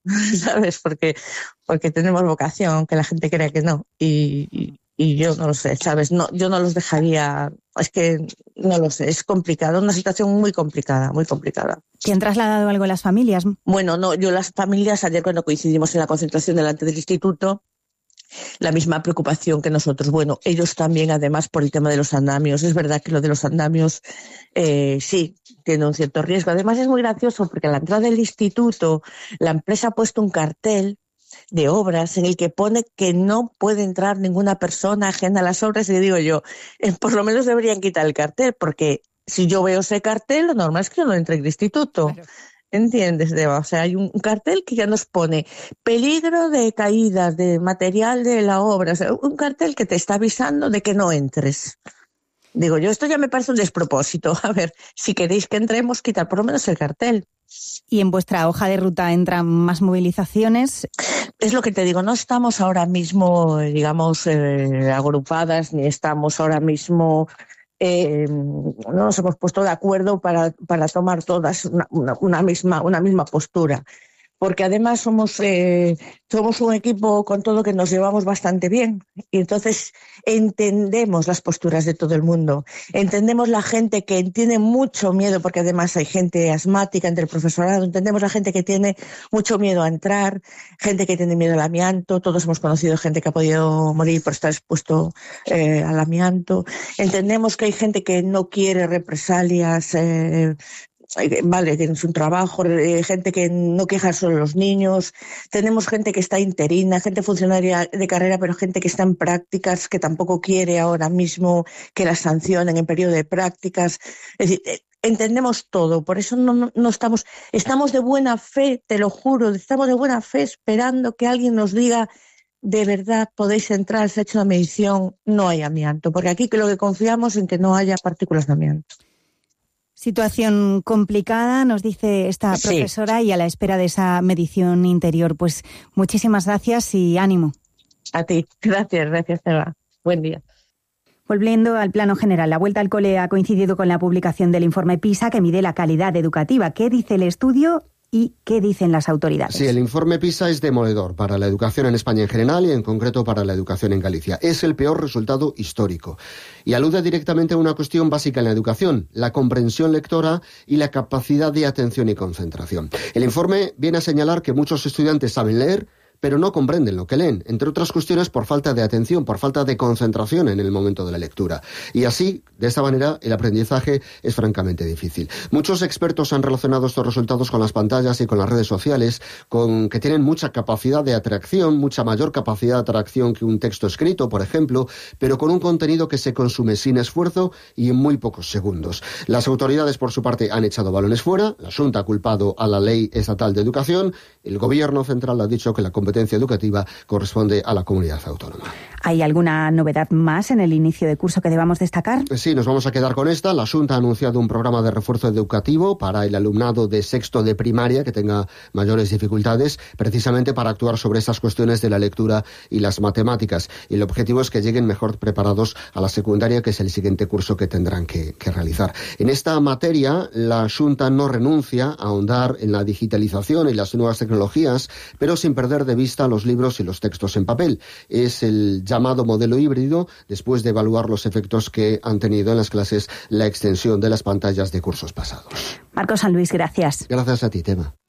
¿sabes? Porque tenemos vocación, aunque la gente crea que no. Y yo no lo sé, ¿sabes? No, yo no los dejaría, es que no lo sé, es complicado, una situación muy complicada, muy complicada. ¿Te han trasladado algo las familias? Bueno, no, yo las familias, ayer cuando coincidimos en la concentración delante del instituto, la misma preocupación que nosotros. Bueno, ellos también, además, por el tema de los andamios. Es verdad que lo de los andamios, sí, tiene un cierto riesgo. Además, es muy gracioso porque a la entrada del instituto, la empresa ha puesto un cartel de obras en el que pone que no puede entrar ninguna persona ajena a las obras, y digo yo, por lo menos deberían quitar el cartel, porque si yo veo ese cartel, lo normal es que yo no entre en el instituto. Claro. ¿Entiendes, Deba? O sea, hay un cartel que ya nos pone peligro de caídas de material de la obra, o sea, un cartel que te está avisando de que no entres. Digo yo, esto ya me parece un despropósito. A ver, si queréis que entremos, quitar por lo menos el cartel. ¿Y en vuestra hoja de ruta entran más movilizaciones? Es lo que te digo, no estamos ahora mismo, digamos, agrupadas, ni estamos ahora mismo... no nos hemos puesto de acuerdo para tomar todas una misma postura, porque además somos un equipo con todo que nos llevamos bastante bien, y entonces entendemos las posturas de todo el mundo, entendemos la gente que tiene mucho miedo, porque además hay gente asmática entre el profesorado, entendemos la gente que tiene mucho miedo a entrar, gente que tiene miedo al amianto, todos hemos conocido gente que ha podido morir por estar expuesto al amianto, entendemos que hay gente que no quiere represalias, vale, tienes un trabajo, gente que no queja solo los niños, tenemos gente que está interina, gente funcionaria de carrera, pero gente que está en prácticas, que tampoco quiere ahora mismo que la sancionen en periodo de prácticas. Es decir, entendemos todo, por eso no estamos de buena fe, te lo juro, estamos de buena fe esperando que alguien nos diga: de verdad podéis entrar, se ha hecho una medición, no hay amianto, porque aquí lo que confiamos en que no haya partículas de amianto. Situación complicada, nos dice esta profesora, sí. Y a la espera de esa medición interior. Pues muchísimas gracias y ánimo. A ti, gracias, Eva. Buen día. Volviendo al plano general, la vuelta al cole ha coincidido con la publicación del informe PISA que mide la calidad educativa. ¿Qué dice el estudio y qué dicen las autoridades? Sí, el informe PISA es demoledor para la educación en España en general y en concreto para la educación en Galicia. Es el peor resultado histórico y alude directamente a una cuestión básica en la educación: la comprensión lectora y la capacidad de atención y concentración. El informe viene a señalar que muchos estudiantes saben leer, pero no comprenden lo que leen, entre otras cuestiones por falta de atención, por falta de concentración en el momento de la lectura. Y así, de esta manera, el aprendizaje es francamente difícil. Muchos expertos han relacionado estos resultados con las pantallas y con las redes sociales, con que tienen mucha capacidad de atracción, mucha mayor capacidad de atracción que un texto escrito, por ejemplo, pero con un contenido que se consume sin esfuerzo y en muy pocos segundos. Las autoridades, por su parte, han echado balones fuera, la Xunta ha culpado a la Ley Estatal de Educación, el Gobierno central ha dicho que la competencia educativa corresponde a la comunidad autónoma. ¿Hay alguna novedad más en el inicio de curso que debamos destacar? Sí, nos vamos a quedar con esta. La Xunta ha anunciado un programa de refuerzo educativo para el alumnado de sexto de primaria que tenga mayores dificultades, precisamente para actuar sobre estas cuestiones de la lectura y las matemáticas. Y el objetivo es que lleguen mejor preparados a la secundaria, que es el siguiente curso que tendrán que realizar. En esta materia, la Xunta no renuncia a ahondar en la digitalización y las nuevas tecnologías, pero sin perder de vista los libros y los textos en papel. Es el llamado modelo híbrido, después de evaluar los efectos que han tenido en las clases la extensión de las pantallas de cursos pasados. Marcos San Luis, gracias. Gracias a ti, Tema.